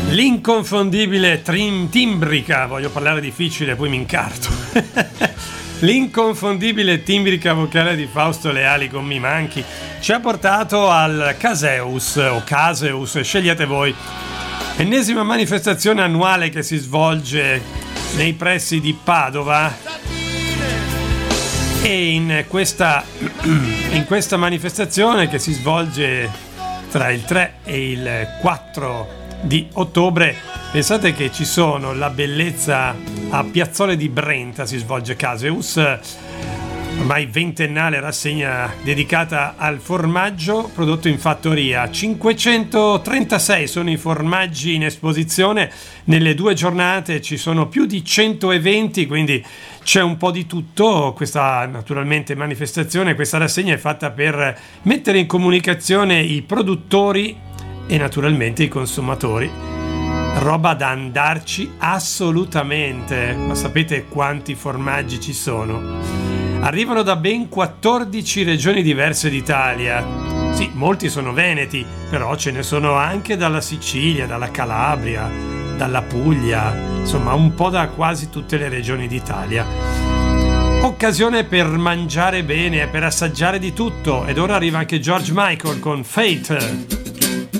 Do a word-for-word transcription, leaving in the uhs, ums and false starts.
L'inconfondibile trim- timbrica, voglio parlare difficile, poi mi incarto. L'inconfondibile timbrica vocale di Fausto Leali con Mi Manchi ci ha portato al Caseus o Caseus, scegliete voi. Ennesima manifestazione annuale che si svolge nei pressi di Padova. E in questa, in questa manifestazione che si svolge tra il tre e il quattro di ottobre, pensate che ci sono la bellezza a Piazzole di Brenta, si svolge Caseus, ormai ventennale rassegna dedicata al formaggio prodotto in fattoria. cinquecentotrentasei sono i formaggi in esposizione, nelle due giornate ci sono più di cento eventi, quindi c'è un po' di tutto. Questa naturalmente manifestazione, questa rassegna è fatta per mettere in comunicazione i produttori e naturalmente i consumatori. Roba da andarci assolutamente. Ma sapete quanti formaggi ci sono? Arrivano da ben quattordici regioni diverse d'Italia. Sì, molti sono veneti, però ce ne sono anche dalla Sicilia, dalla Calabria, dalla Puglia, insomma un po' da quasi tutte le regioni d'Italia. Occasione per mangiare bene e per assaggiare di tutto. Ed ora arriva anche George Michael con Fate.